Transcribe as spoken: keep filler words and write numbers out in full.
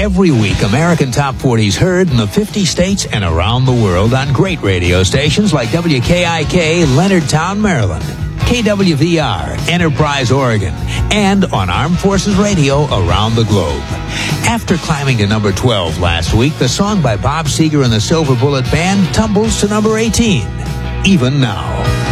Every week, American Top forty's heard in the fifty states and around the world on great radio stations like W K I K, Leonardtown, Maryland, K W V R, Enterprise, Oregon, and on Armed Forces Radio around the globe. After climbing to number twelve last week, the song by Bob Seger and the Silver Bullet Band tumbles to number eighteen. Even now.